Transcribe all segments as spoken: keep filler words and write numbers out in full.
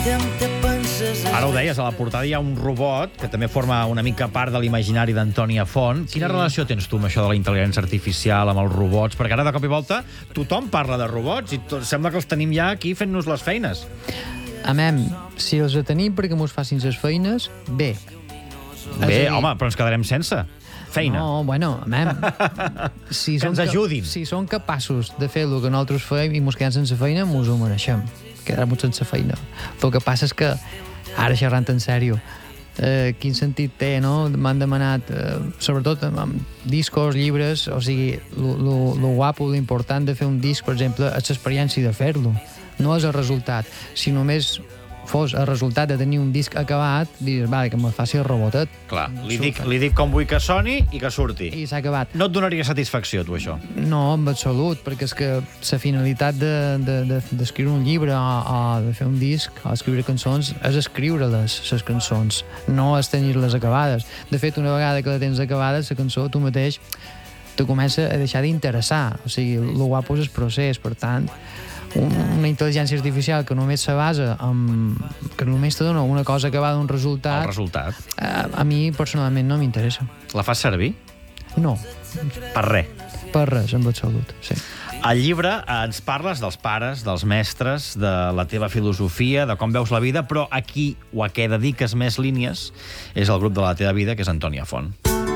Ara ho deies, a la portada hi ha un robot que també forma una mica part de l'imaginari d'Antònia Font. Quina sí. relació tens tu amb això de la intel·ligència artificial, amb els robots? Perquè ara, de cop i volta, tothom parla de robots i tot, sembla que els tenim ja aquí fent-nos les feines. Amem, si els tenim perquè mos facin les feines, bé. Bé, home, però ens quedarem sense feina. No, bueno, amem. Si que ens ajudin. Si són capaços de fer el que nosaltres fem i mos quedem sense feina, mos ho mereixem. Quedar-nos sense feina. El que passa és que, ara xerrant en sèrio, eh, quin sentit té, no? M'han demanat, eh, sobretot amb discos, llibres, o sigui, lo guapo, lo important de fer un disc, per exemple, és l'experiència de fer-lo. No és el resultat. Si només fos el resultat de tenir un disc acabat, dius, vale, que me faci el robotet. Clar, li dic, li dic com vull que soni i que surti. I s'ha acabat. No et donaria satisfacció, tu, això? No, en absolut, perquè és que la finalitat d'escriure de, de, un llibre o, o de fer un disc o escriure cançons és escriure-les, les cançons, no és tenir-les acabades. De fet, una vegada que la tens acabada, la cançó, tu mateix, te comença a deixar d'interessar. O sigui, el guapo és el procés, per tant, una intel·ligència artificial que només se basa en... que només te dona una cosa acabada, un resultat... El resultat. A, a mi, personalment, no m'interessa. La fas servir? No. Per res? Per res, en absolut, sí. Al llibre ens parles dels pares, dels mestres, de la teva filosofia, de com veus la vida, però a qui o a què dediques més línies és el grup de la teva vida, que és Antònia Font.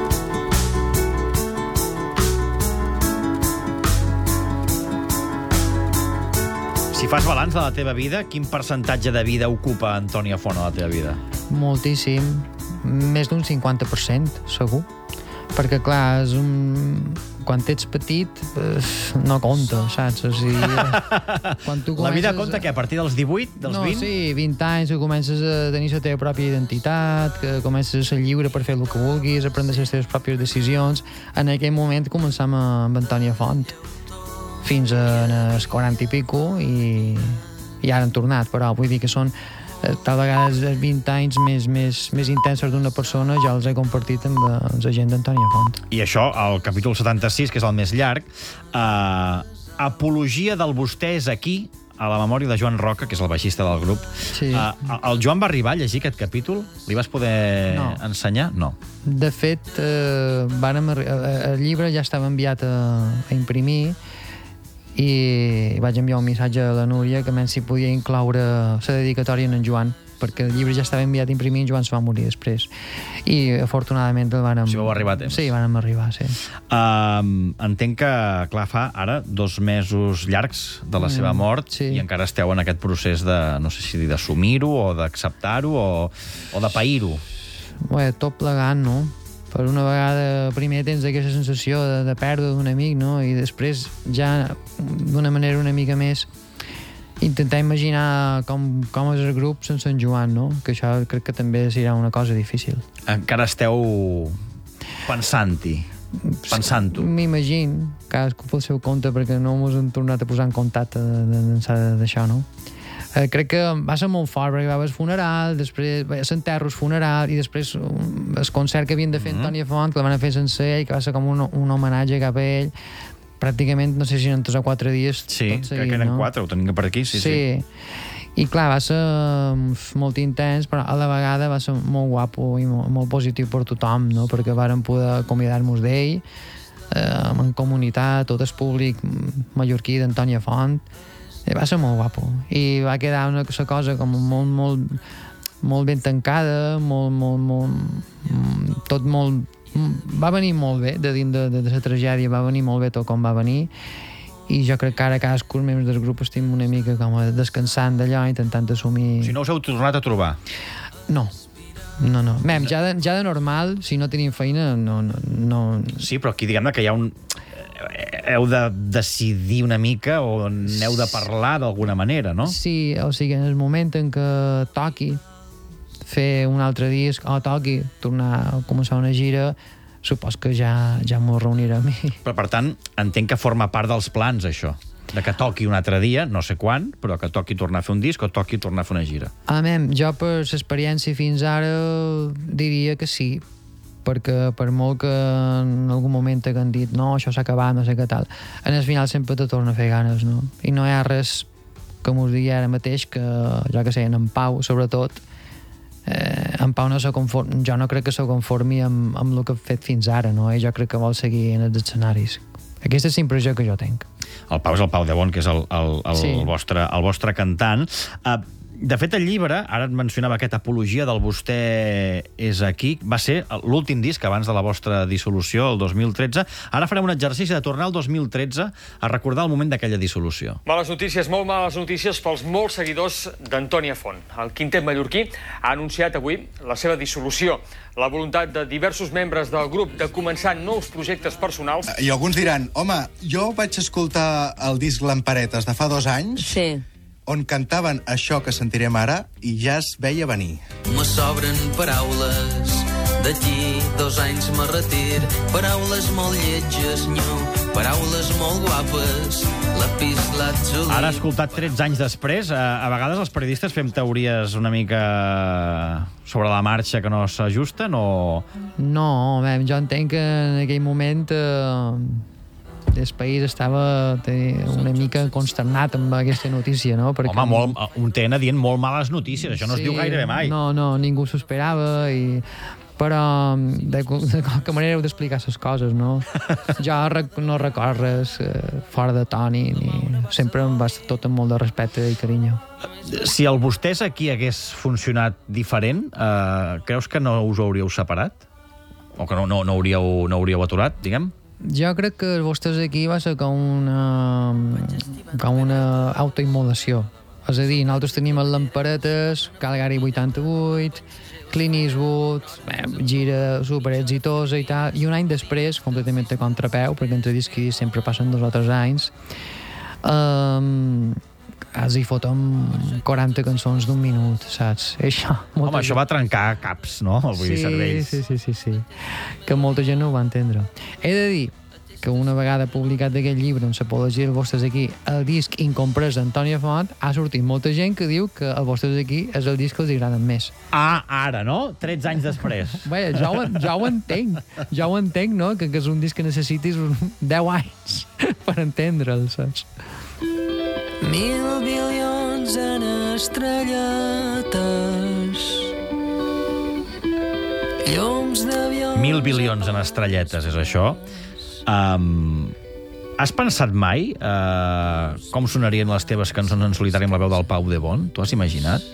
Si fas balanç de la teva vida, quin percentatge de vida ocupa Antònia Font a la teva vida? Moltíssim. Més d'un cinquanta per cent, segur. Perquè, clar, és un... quan ets petit, eh, no compta, saps? O sigui, quan tu comences... La vida compta què? A partir dels divuit, dels no, vint? No, sí, vint anys, que comences a tenir la teva pròpia identitat, que comences a ser lliure per fer el que vulguis, a prendre les teves pròpies decisions. En aquell moment començam amb Antònia Font, fins als quaranta i pico, i, i ara han tornat, però vull dir que són tal vegada els vint anys més, més, més intensos d'una persona, ja els he compartit amb la gent d'Antònia Font. I això, el capítol setanta-sis, que és el més llarg, eh, apologia del vostè és aquí, a la memòria de Joan Roca, que és el baixista del grup. Sí. Eh, el Joan va arribar a llegir aquest capítol? Li vas poder no. ensenyar? No. De fet, eh, vàrem, el llibre ja estava enviat a, a imprimir, i vaig enviar un missatge a la Núria que menys si podia incloure la dedicatòria en en Joan, perquè el llibre ja estava enviat a imprimir i en Joan se va morir després. I, afortunadament, el vàrem... Si vau arribar a temps. Sí, vàrem arribar, sí. Uh, entenc que, clar, fa ara dos mesos llargs de la seva mort, sí. I encara esteu en aquest procés de, no sé si dir, d'assumir-ho o d'acceptar-ho o, o de pair-ho. Bé, tot plegant, no? Per una vegada, primer tens aquesta sensació de, de pèrdua d'un amic, no? I després, ja d'una manera una mica més, intentar imaginar com, com és el grup sense en Joan, no? Que això crec que també serà una cosa difícil. Encara esteu pensant-hi, pensant-ho. M'imagino, cadascú pel seu compte, perquè no mos hem tornat a posar en contacte d'això, no? Eh, crec que va ser molt fort, perquè va haver el funeral, després l'enterro, el funeral, i després el concert que havien de fer mm-hmm. Antònia Font, que el van fer sense ell, que va ser com un, un homenatge cap a ell, pràcticament, no sé si eren tres o quatre dies. Sí, tot seguit, crec que eren no? quatre, ho tenim per aquí, sí, sí. sí. I clar, va ser molt intens, però a la vegada va ser molt guapo i molt, molt positiu per tothom, no? Perquè vàrem poder convidar-nos d'ell, eh, en comunitat, tot el públic mallorquí d'Antònia Font. Va ser molt guapo. I va quedar una cosa com molt, molt, molt ben tancada, molt, molt, molt... tot molt... Va venir molt bé, de dins de, de, de la tragèdia, va venir molt bé tot com va venir, i jo crec que ara cadascú membres del grup estem una mica com descansant d'allò, intentant assumir... Si no us heu tornat a trobar? No. No, no. Mem, ja de, ja de normal, si no tenim feina, no... no, no... Sí, però aquí diguem-ne que hi ha un... heu de decidir una mica o n'heu de parlar d'alguna manera, no? Sí, o sigui, en el moment en què toqui fer un altre disc o toqui tornar a començar una gira, supos que ja, ja m'ho reunirem. Però, per tant, entenc que forma part dels plans, això. De que toqui un altre dia, no sé quan, però que toqui tornar a fer un disc o toqui tornar a fer una gira. A mem, jo per l'experiència fins ara diria que sí, perquè per molt que en algun moment t'hagin dit no, això s'ha acabat, no sé què tal, en el final sempre te torna a fer ganes, no? I no hi ha res que mos digui ara mateix que, jo que sé, en Pau, sobretot, eh, en Pau no se conform, jo no crec que se conformi amb, amb el que ha fet fins ara, no? I jo crec que vol seguir en els escenaris. Aquesta és la impressió que jo tinc. El Pau és el Pau de Bon, que és el, el, el, Sí. el, vostre, el vostre cantant. Uh, de fet, el llibre, ara et mencionava aquesta apologia del Vostè és aquí, va ser l'últim disc abans de la vostra dissolució, el dos mil tretze. Ara farem un exercici de tornar al dos mil tretze a recordar el moment d'aquella dissolució. Males notícies, molt males notícies pels molts seguidors d'Antònia Font. El quintet mallorquí ha anunciat avui la seva dissolució. La voluntat de diversos membres del grup de començar nous projectes personals... I alguns diran, home, jo vaig escoltar el disc Lamparetes de fa dos anys, Sí. on cantaven això que sentirem ara, i ja es veia venir. Me sobren paraules, d'aquí dos anys me retir. Paraules molt lletges, nyo, paraules molt guapes, lapis lazuli... Ara, escoltat tretze anys després, a, a vegades els periodistes fem teories una mica sobre la marxa que no s'ajusten o... No, bé, jo entenc que en aquell moment eh, el país estava eh, una mica consternat amb aquesta notícia, no? Perquè... Home, molt, un T N dient molt males notícies, això no es diu gairebé mai. No, no, ningú s'ho esperava i... Però de, de qualque manera heu d'explicar les coses, no? Jo rec no record res eh, fora de Toni, ni... sempre em va estar tot amb molt de respecte i carinyo. Si el Vostès aquí hagués funcionat diferent, eh, creus que no us hauríeu separat? O que no, no, no, hauríeu, no hauríeu aturat, diguem? Jo crec que vostès aquí va ser com una, com una autoimmolació. És a dir, nosaltres tenim el Lamparetes, Calgary vuitanta-vuit, Clint Eastwood, bé, gira super exitosa i tal, i un any després, completament a contrapeu, perquè entre discs i sempre passen dos o tres anys, um, els hi fotem quaranta cançons d'un minut, saps? Això, Home, gent... això va trencar caps, no? Vull dir, sí, cervells. sí, sí, sí, sí. Que molta gent no ho va entendre. He de dir que una vegada publicat aquest llibre, on s'apologia el Vostès aquí, el disc incomprès d'Antònia Font, ha sortit molta gent que diu que el Vostès aquí és el disc que els agrada més. Ah, ara, no? tretze anys després. Bé, jo, ho- jo ho entenc, jo ho entenc, no? Que, que és un disc que necessitis deu anys per entendre'l, saps? Mil bilions en estrelletes, llums d'avions... Mil bilions en estrelletes, és això. Um, has pensat mai uh, com sonarien les teves cançons en solitari amb la veu del Pau de Bon? Tu has imaginat?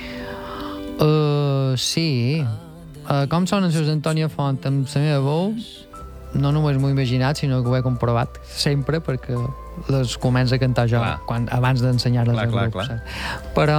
Uh, sí. Uh, com sonen les d'Antònia Font amb la meva veu, no només m'ho he imaginat, sinó que ho he comprovat sempre, perquè les començo a cantar jo Clar. quan, abans d'ensenyar-les Clar, al clar, grup. clar. Saps? Però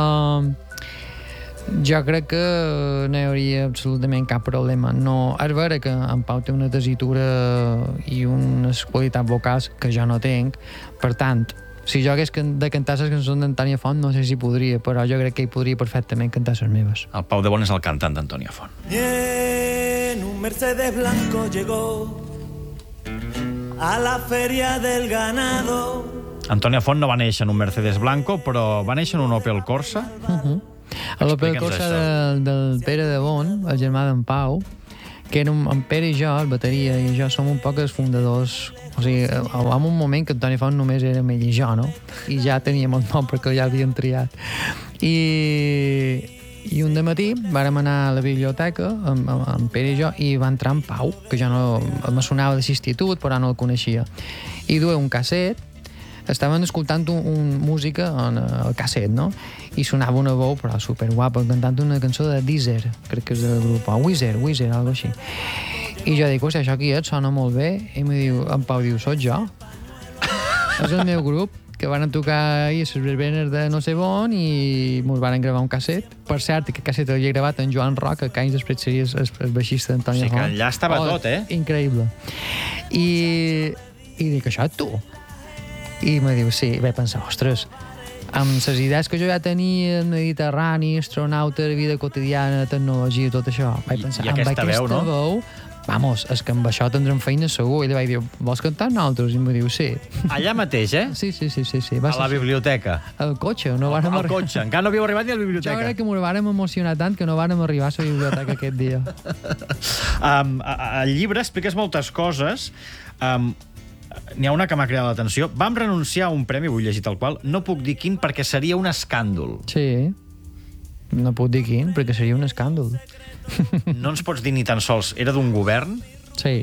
jo crec que no hi hauria absolutament cap problema. No, és vera que en Pau té una tessitura i unes qualitats vocals que jo no tinc. Per tant, si jo hagués de cantar les cançons d'Antònia Font, no sé si podria, però jo crec que ell podria perfectament cantar les meves. El Pau de Bon és el cantant d'Antònia Font. Y en un Mercedes blanco llegó a la feria del ganado. Antònia Font no va néixer en un Mercedes Blanco, però va néixer en un Opel Corsa. Uh-huh. A l'Opel Explica'ns Corsa això. del, del Pere de Bon, el germà d'en Pau, que era un, en Pere i jo, el bateria i jo, som un poc els fundadors. O sigui, en un moment que Antoni Font només era ell i jo, no? I ja teníem el nom perquè ja l'havien triat. I, i un dematí vàrem anar a la biblioteca amb, amb, amb Pere i jo i va entrar en Pau, que jo no me sonava de l'institut, però no el coneixia. I duia un casset, estaven escoltant un, un música en el casset, no? I sonava una veu, però superguapa, cantant una cançó de Deezer, crec que és del grup, o Weezer, Weezer, algo així. I jo dic, hòstia, això qui és? Sona molt bé. I em diu, en Pau diu, soc jo. És el meu grup, que van tocar ahir a les verbenes de no sé on i mos van gravar un casset. Per cert, aquest casset l'havia gravat en Joan Roca, que anys després seria el, el baixista d'Antònia O sigui que Font. allà estava tot, eh? Increïble. I, i dic, això ets tu? I me diu, sí. I vaig pensar, ostres, amb les idees que jo ja tenia, Mediterrani, astronauta, vida quotidiana, tecnologia, tot això, vaig pensar, I aquesta amb aquesta veu, no? veu, vamos, és que amb això tindrem feina segur. I li vaig dir, vols cantar nosaltres? I em diu, sí. Allà mateix, eh? Sí, sí, sí, sí, sí. Va A la ser biblioteca. al cotxe, no vàrem Al arribar. cotxe. Encara no havíeu arribat ni a la Jo biblioteca. crec que m'ho vàrem emocionar tant que no vàrem arribar a la biblioteca aquest dia. Um, a- a- al llibre expliques moltes coses. Um, n'hi ha una que m'ha cridat l'atenció. Vam renunciar a un premi, vull llegir tal qual, no puc dir quin perquè seria un escàndol. Sí, no puc dir quin, perquè seria un escàndol. No ens pots dir ni tan sols, era d'un govern? Sí.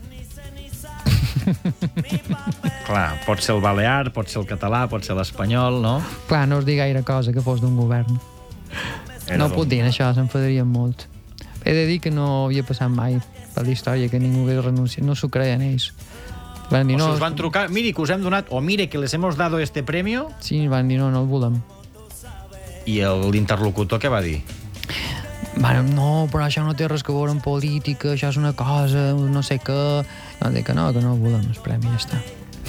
Clar, pot ser el balear, pot ser el català, pot ser l'espanyol, no? Clar, no us dic gaire cosa que fos d'un govern. Era no d'un- puc dir això, s'enfadarien molt. He de dir que no havia passat mai per la història que ningú hagués renunciat. No s'ho creien ells. Van dir, O no, si us van trucar, miri, que us hem donat, o mire, que les hemos dado este premio, Sí, van dir, no, no el volem. i el- l'interlocutor què va dir? Van, no, però això no té res que veure amb política, això és una cosa, no sé què... Van dir que no, que no el volem, el premi, ja està.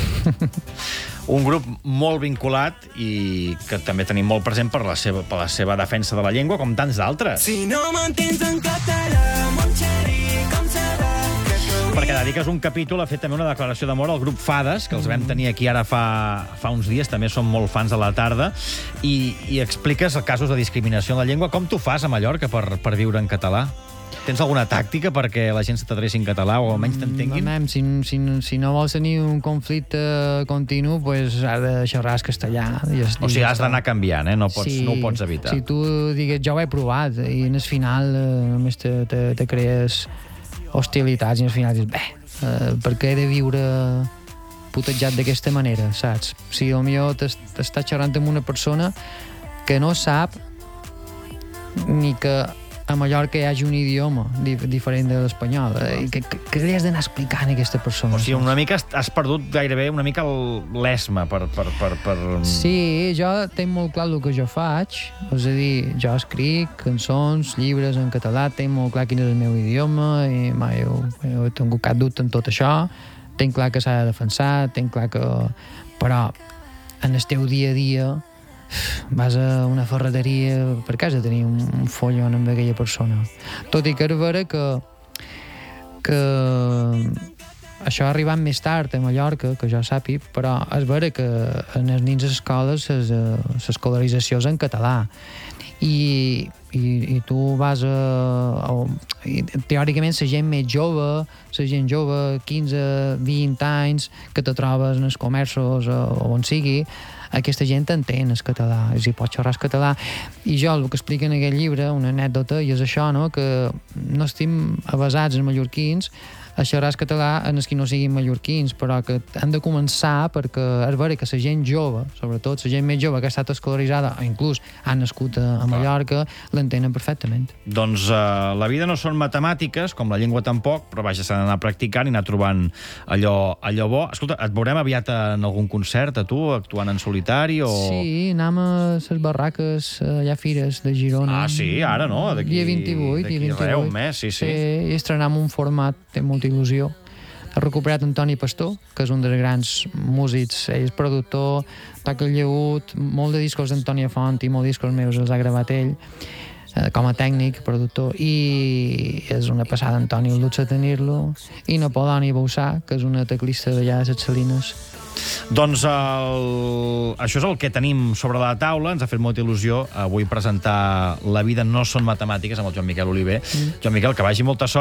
Un grup molt vinculat i que també tenim molt present per la seva, per la seva defensa de la llengua, com tants d'altres. Si no m'entens en català, mon xeri, com serà? Perquè dediques un capítol a fer també una declaració d'amor al grup Fades, que els vam tenir aquí ara fa, fa uns dies, també som molt fans de la tarda, i, i expliques casos de discriminació en la llengua. Com tu fas a Mallorca per, per viure en català? Tens alguna tàctica perquè la gent se t'adreci en català o almenys t'entenguin? Mem, si, si, si no vols tenir un conflicte continu, pues has de xerrar el castellà. I es, O sigui, has d'anar canviant, eh? No, pots, Sí, no ho pots evitar. Si tu digues, jo ho he provat, i en el final eh, només te, te, te crees hostilitats, i al final dius, bé, eh, per què he de viure putejat d'aquesta manera, saps? Si potser t'es- t'estàs xerrant amb una persona que no sap ni que a Mallorca hi hagi un idioma dif diferent de l'espanyol. Eh? Què, què li has d'anar explicant a aquesta persona? O sigui, una mica has, has perdut gairebé una mica l'esma per... per, per, per... Sí, jo tinc molt clar el que jo faig, és a dir, jo escric cançons, llibres en català, tinc molt clar quin és el meu idioma i mai heu, heu tingut cap dubte en tot això, tinc clar que s'ha de defensar, tinc clar que... Però en el teu dia a dia vas a una ferreteria per casa a tenir un, un follon amb aquella persona. Tot i que és vera que que això ha arribat més tard a Mallorca, que jo sàpic, però és vera que en els nins a escoles l'escolarització és en català. I, i, i tu vas a, a, i, teòricament la gent més jove, la gent jove, quinze, vint anys, que te trobes en els comerços o, o on sigui, aquesta gent entén el català, és a dir, pot xerrar el català. I jo el que explico en aquest llibre, una anècdota, i és això, no?, que no estem avasats els mallorquins a xerrar el català en els que no siguin mallorquins, però que han de començar perquè és vera que la gent jove, sobretot la gent més jove que ha estat escolaritzada o inclús ha nascut a, a Mallorca, l'entenen perfectament. Doncs uh, la vida no són matemàtiques, com la llengua tampoc, però vaja, s'ha d'anar practicant i anar trobant allò, allò bo. Escolta, et veurem aviat en algun concert, a tu, actuant en solitari o... Sí, anem a les barraques, allà a Fires de Girona. Ah, sí, ara, no? D'aquí- Dia vint-i-vuit, d'aquí dia vint-i-vuit. res, un mes, sí, sí. I estrenem un format, té molta il·lusió. Ha recuperat Antoni Pastor, que és un dels grans músics, ell és productor, toca el lleut, molt de discos d'Antònia Font i molt de discos meus els ha gravat ell, eh, com a tècnic, productor, i és una passada, Antoni, el luxe tenir-lo, i Napoloni Boussà, que és una teclista d'allà de les Salines. Doncs el... això és el que tenim sobre la taula. Ens ha fet molta il·lusió avui presentar La vida no són matemàtiques amb el Joan Miquel Oliver. Mm. Joan Miquel, que vagi molta sort.